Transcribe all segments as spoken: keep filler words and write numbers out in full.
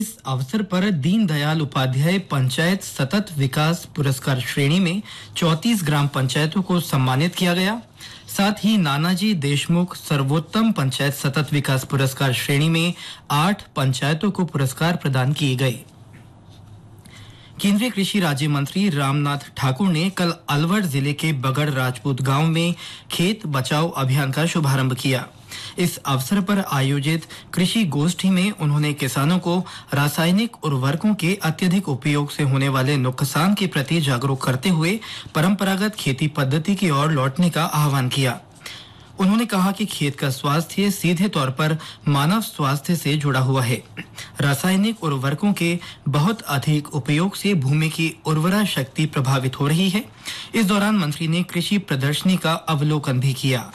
इस अवसर पर दीनदयाल उपाध्याय पंचायत सतत विकास पुरस्कार श्रेणी में चौंतीस ग्राम पंचायतों को सम्मानित किया गया। साथ ही नानाजी देशमुख सर्वोत्तम पंचायत सतत विकास पुरस्कार श्रेणी में आठ पंचायतों को पुरस्कार प्रदान किए गए। केंद्रीय कृषि राज्य मंत्री रामनाथ ठाकुर ने कल अलवर जिले के बगड़ राजपूत गांव में खेत बचाओ अभियान का शुभारंभ किया। इस अवसर पर आयोजित कृषि गोष्ठी में उन्होंने किसानों को रासायनिक उर्वरकों के अत्यधिक उपयोग से होने वाले नुकसान के प्रति जागरूक करते हुए परंपरागत खेती पद्धति की ओर लौटने का आह्वान किया। उन्होंने कहा कि खेत का स्वास्थ्य सीधे तौर पर मानव स्वास्थ्य से जुड़ा हुआ है। रासायनिक उर्वरकों के बहुत अधिक उपयोग से भूमि की उर्वरा शक्ति प्रभावित हो रही है। इस दौरान मंत्री ने कृषि प्रदर्शनी का अवलोकन भी किया।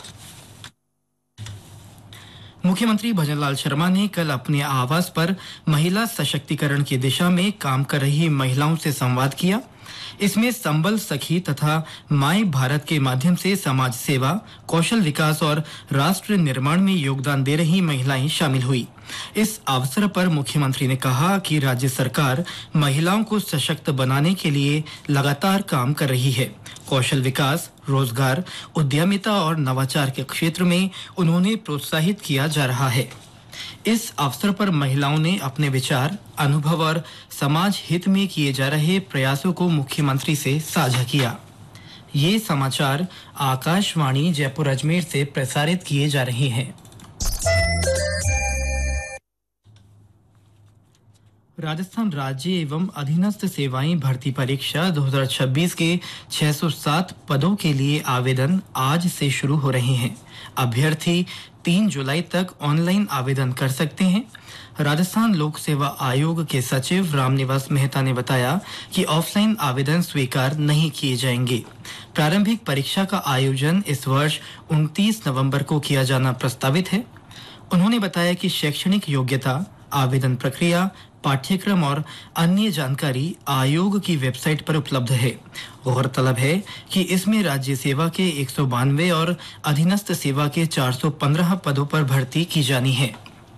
मुख्यमंत्री भजनलाल शर्मा ने कल अपने आवास पर महिला सशक्तिकरण की दिशा में काम कर रही महिलाओं से संवाद किया। इसमें संबल सखी तथा माई भारत के माध्यम से समाज सेवा, कौशल विकास और राष्ट्र निर्माण में योगदान दे रही महिलाएं शामिल हुई। इस अवसर पर मुख्यमंत्री ने कहा कि राज्य सरकार महिलाओं को सशक्त बनाने के लिए लगातार काम कर रही है। कौशल विकास, रोजगार, उद्यमिता और नवाचार के क्षेत्र में उन्होंने प्रोत्साहित किया जा रहा है। इस अवसर पर महिलाओं ने अपने विचार, अनुभव और समाज हित में किए जा रहे प्रयासों को मुख्यमंत्री से साझा किया। ये समाचार आकाशवाणी जयपुर अजमेर से प्रसारित किए जा रहे हैं। राजस्थान राज्य एवं अधीनस्थ सेवाएं भर्ती परीक्षा दो हज़ार छब्बीस के छह सौ सात पदों के लिए आवेदन आज से शुरू हो रहे हैं। अभ्यर्थी तीन जुलाई तक ऑनलाइन आवेदन कर सकते हैं। राजस्थान लोक सेवा आयोग के सचिव रामनिवास मेहता ने बताया कि ऑफलाइन आवेदन स्वीकार नहीं किए जाएंगे। प्रारंभिक परीक्षा का आयोजन इस वर्ष उनतीस नवंबर को किया जाना प्रस्तावित है। उन्होंने बताया कि शैक्षणिक योग्यता, आवेदन प्रक्रिया, पाठ्यक्रम और अन्य जानकारी आयोग की वेबसाइट पर उपलब्ध है। गौरतलब है कि इसमें राज्य सेवा के एक सौ बानवे और अधीनस्थ सेवा के चार सौ पंद्रह पदों पर भर्ती की जानी है।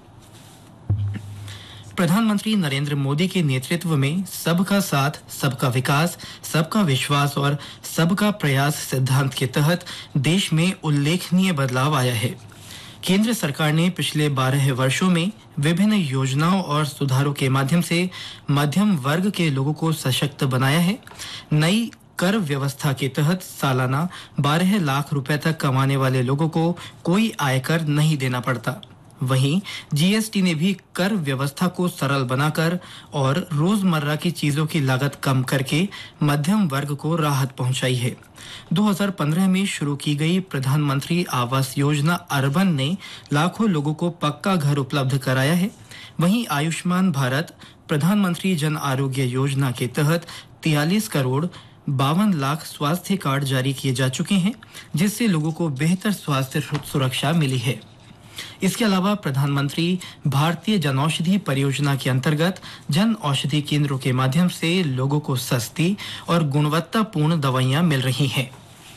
प्रधानमंत्री नरेंद्र मोदी के नेतृत्व में सबका साथ, सबका विकास, सबका विश्वास और सबका प्रयास सिद्धांत के तहत देश में उल्लेखनीय बदलाव आया है। केंद्र सरकार ने पिछले बारह वर्षों में विभिन्न योजनाओं और सुधारों के माध्यम से मध्यम वर्ग के लोगों को सशक्त बनाया है। नई कर व्यवस्था के तहत सालाना बारह लाख रुपए तक कमाने वाले लोगों को कोई आयकर नहीं देना पड़ता। वहीं जीएसटी ने भी कर व्यवस्था को सरल बनाकर और रोजमर्रा की चीजों की लागत कम करके मध्यम वर्ग को राहत पहुंचाई है। दो हज़ार पंद्रह में शुरू की गई प्रधानमंत्री आवास योजना अर्बन ने लाखों लोगों को पक्का घर उपलब्ध कराया है। वहीं आयुष्मान भारत, प्रधानमंत्री जन आरोग्य योजना के तहत तियालीस करोड़ बावन लाख स्वास्थ्य कार्ड जारी किए जा चुके हैं, जिससे लोगों को बेहतर स्वास्थ्य सुरक्षा मिली है। इसके अलावा प्रधानमंत्री भारतीय जनऔषधि परियोजना के अंतर्गत जन औषधि केंद्रों के माध्यम से लोगों को सस्ती और गुणवत्तापूर्ण दवाइयां मिल रही हैं।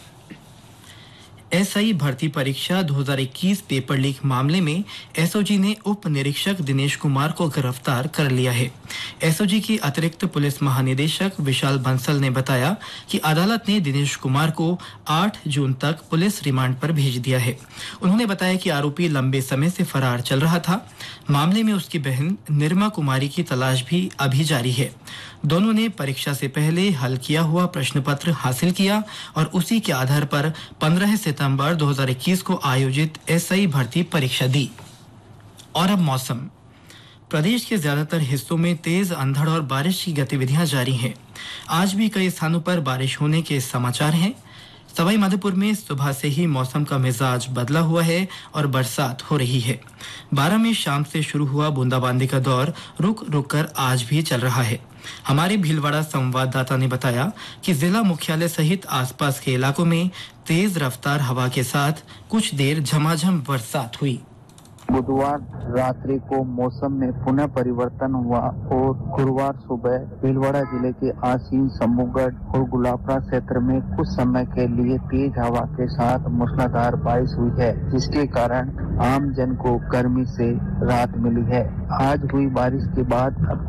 एसआई भर्ती परीक्षा दो हज़ार इक्कीस पेपर लीक मामले में एसओजी ने उप निरीक्षक दिनेश कुमार को गिरफ्तार कर लिया है। एसओजी के अतिरिक्त पुलिस महानिदेशक विशाल बंसल ने बताया कि अदालत ने दिनेश कुमार को आठ जून तक पुलिस रिमांड पर भेज दिया है। उन्होंने बताया कि आरोपी लंबे समय से फरार चल रहा था। मामले में उसकी बहन निर्मा कुमारी की तलाश भी अभी जारी है। दोनों ने परीक्षा से पहले हल किया हुआ प्रश्न पत्र हासिल किया और उसी के आधार पर पंद्रह सितंबर दो हज़ार इक्कीस को आयोजित एसआई भर्ती परीक्षा दी। और अब मौसम। प्रदेश के ज्यादातर हिस्सों में तेज अंधड़ और बारिश की गतिविधियां जारी हैं। आज भी कई स्थानों पर बारिश होने के समाचार हैं। सवाई माधोपुर में सुबह से ही मौसम का मिजाज बदला हुआ है और बरसात हो रही है। बारां में शाम से शुरू हुआ बूंदाबांदी का दौर रुक रुक कर आज भी चल रहा है। हमारे भीलवाड़ा संवाददाता ने बताया कि जिला मुख्यालय सहित आसपास के इलाकों में तेज रफ्तार हवा के साथ कुछ देर झमाझम बरसात हुई। बुधवार रात्रि को मौसम में पुनः परिवर्तन हुआ और गुरुवार सुबह भीलवाड़ा जिले के आसीन, शंभूगढ़ और गुलाबरा क्षेत्र में कुछ समय के लिए तेज हवा के साथ मूसलाधार बारिश हुई है, जिसके कारण आम जन को गर्मी से राहत मिली है। आज हुई बारिश के बाद अब